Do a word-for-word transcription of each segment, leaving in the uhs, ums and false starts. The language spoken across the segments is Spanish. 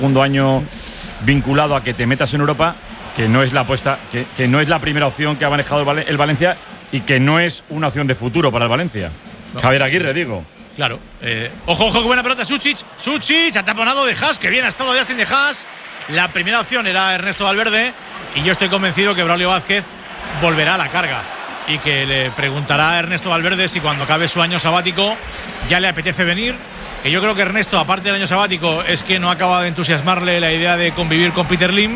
segundo año vinculado a que te metas en Europa, que no es la apuesta, que, que no es la primera opción que ha manejado el, Val- el Valencia y que no es una opción de futuro para el Valencia. No. Javier Aguirre, digo. Claro. Eh, ojo, ojo, qué buena pelota, Suchich. Suchich, ataponado de Haas, que bien ha estado Justin de Haas. La primera opción era Ernesto Valverde y yo estoy convencido que Braulio Vázquez volverá a la carga y que le preguntará a Ernesto Valverde si cuando acabe su año sabático ya le apetece venir. Que yo creo que Ernesto, aparte del año sabático, es que no acaba de entusiasmarle la idea de convivir con Peter Lim.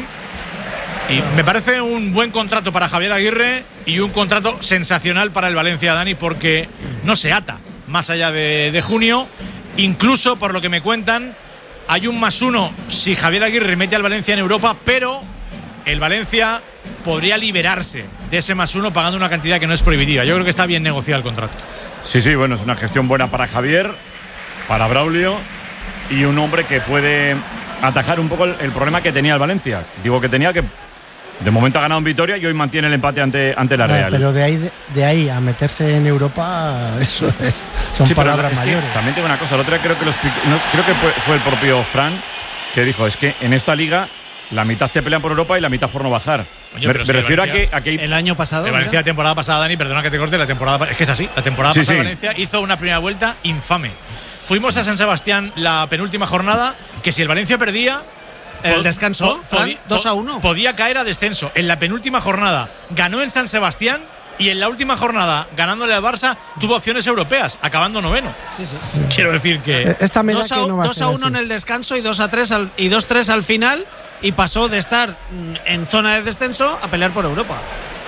Y me parece un buen contrato para Javier Aguirre y un contrato sensacional para el Valencia, Dani, porque no se ata más allá de, de junio. Incluso, por lo que me cuentan, hay un más uno si Javier Aguirre mete al Valencia en Europa, pero el Valencia podría liberarse de ese más uno pagando una cantidad que no es prohibitiva. Yo creo que está bien negociado el contrato. Sí, sí, bueno, es una gestión buena para Javier, para Braulio y un hombre que puede atajar un poco el, el problema que tenía el Valencia. Digo que tenía que de momento ha ganado en Vitoria y hoy mantiene el empate ante, ante la Real. Ah, pero de ahí, de, de ahí a meterse en Europa, eso es, son sí, palabras es mayores. También tengo una cosa, el otro día creo que, lo explico, no, creo que fue el propio Fran que dijo, es que en esta liga la mitad te pelean por Europa y la mitad por no bajar. Oye, me, me si refiero Valencia, a, que, a que… El año pasado… El Valencia la temporada pasada, Dani, perdona que te corte, la temporada… Es que es así, la temporada sí, pasada sí. Valencia hizo una primera vuelta infame. Fuimos a San Sebastián la penúltima jornada, que si el Valencia perdía… El descanso, Fran, dos a uno. Podía caer a descenso. En la penúltima jornada ganó en San Sebastián y en la última jornada, ganándole al Barça, tuvo opciones europeas, acabando noveno. Sí, sí. Quiero decir que… Esta me da dos a, que no va a dos ser a uno así. en el descanso y dos a tres al, y dos tres al final, y pasó de estar en zona de descenso a pelear por Europa.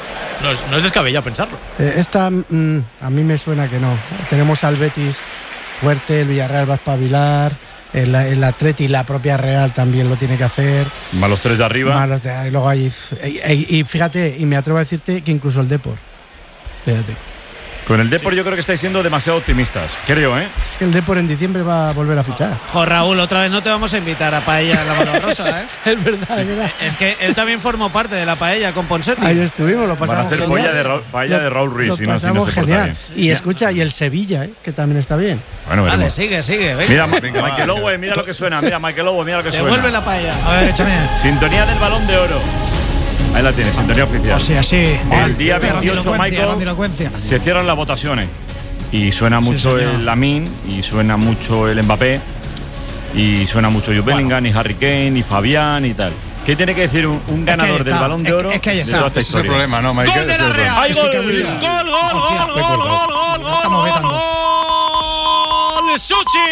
No es, no es descabellado pensarlo. Eh, esta mm, a mí me suena que no. Tenemos al Betis fuerte, el Villarreal va a espabilar, el, el Atleti y la propia Real también lo tiene que hacer. Más los tres de arriba. Más los de, y luego hay, y, y, y fíjate, y me atrevo a decirte que incluso el Depor. Fíjate. Con el Depor sí. Yo creo que estáis siendo demasiado optimistas, creo, ¿eh? Es que el Depor en diciembre va a volver a fichar. Jo, Raúl, otra vez no te vamos a invitar a Paella en la Malvarrosa, ¿eh? Es verdad, sí. es verdad. Es que él también formó parte de la Paella con Ponsetti. Ahí estuvimos, lo pasamos Van a hacer genial. paella de Raúl, paella de Raúl Ruiz, lo si no, si no se genial. porta bien. Y escucha, y el Sevilla, ¿eh? Que también está bien. Bueno, veremos. Vale, sigue, sigue. Venga. Mira, venga, Michael Owen, mira lo que suena. Mira, Michael Owen, mira lo que Devuelve suena. la paella. A ver, échame. Sintonía del Balón de Oro. Ahí la tienes, sintonía oficial. O sea, sí. El día veintiocho, Michael, se cierran las votaciones. Y suena mucho sí, el Lamine, y suena mucho el Mbappé, y suena mucho Jude Bellingham, bueno. y Harry Kane, y Fabián, y tal. ¿Qué tiene que decir un, un ganador del Balón de Oro? Es que ahí está. De ese es el problema, ¿no, Michael? ¡Gol de la Real! ¡Ay, gol! ¡Gol, gol, gol, gol, gol, gol, gol, gol, gol! ¡Suchich!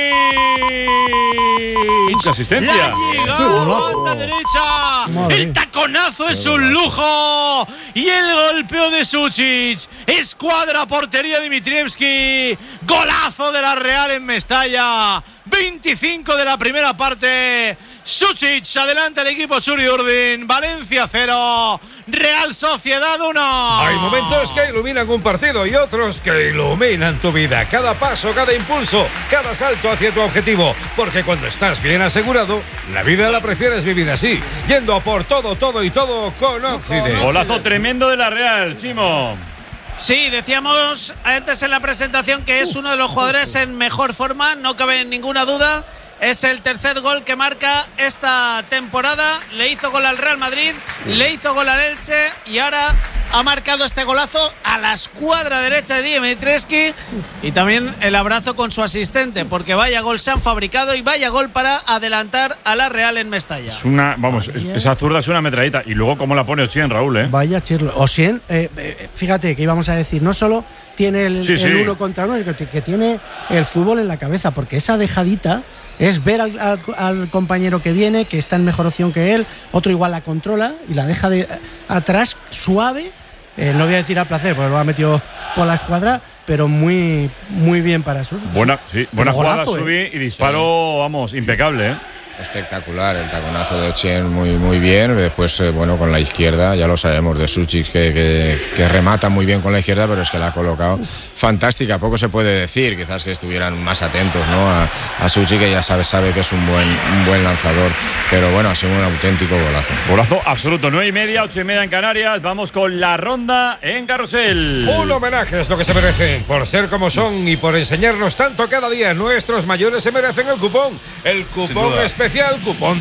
¡Qué asistencia! ¡La llegada banda derecha! Madre. ¡El taconazo es un lujo! Y el golpeo de Suchich. Escuadra portería Dimitrievski. Golazo de la Real en Mestalla. veinticinco de la primera parte. Suchich adelanta el equipo Churi Urdin. Valencia cero, Real Sociedad uno. Hay momentos que iluminan un partido y otros que iluminan tu vida. Cada paso, cada impulso, cada salto hacia tu objetivo. Porque cuando estás bien asegurado, la vida la prefieres vivir así, yendo a por todo, todo y todo con Occident. Golazo tremendo de la Real, Chimo. Sí, decíamos antes en la presentación que es uno de los jugadores en mejor forma, no cabe ninguna duda. Es el tercer gol que marca esta temporada. Le hizo gol al Real Madrid, le hizo gol al Elche y ahora ha marcado este golazo a la escuadra derecha de Dimitrievski. Y también el abrazo con su asistente, porque vaya gol se han fabricado y vaya gol para adelantar a la Real en Mestalla. Es una, vamos, es, esa zurda es una metralleta. Y luego cómo la pone Ossien, Raúl, ¿eh? Vaya chirlo. Ossien, eh, eh, fíjate que íbamos a decir, no solo tiene el, sí, el sí. uno contra uno, sino que, que tiene el fútbol en la cabeza, porque esa dejadita es ver al, al, al compañero que viene, que está en mejor opción que él, otro igual la controla y la deja de atrás suave, eh, no voy a decir al placer porque lo ha metido por la escuadra, pero muy muy bien para sus. Buena, sí, buena jugada, golazo, subí eh. y disparo, sí. Vamos, impecable, ¿eh? Espectacular, el taconazo de Ossien muy, muy bien. Después, eh, bueno, con la izquierda, ya lo sabemos de Suchich que, que, que remata muy bien con la izquierda, pero es que la ha colocado fantástica. Poco se puede decir, quizás que estuvieran más atentos, ¿no? A, a Suchich, que ya sabe, sabe que es un buen, un buen lanzador, pero bueno, ha sido un auténtico golazo. Golazo absoluto, nueve y media, ocho y media en Canarias. Vamos con la ronda en Carrusel. Un homenaje es lo que se merecen, por ser como son y por enseñarnos tanto cada día. Nuestros mayores se merecen el cupón, el cupón especial especial, cupón